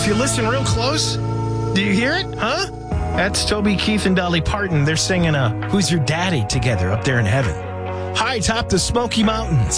if you listen real close, do you hear it? Huh? That's Toby Keith and Dolly Parton. They're singing Who's Your Daddy together up there in heaven. High atop the Smoky Mountains.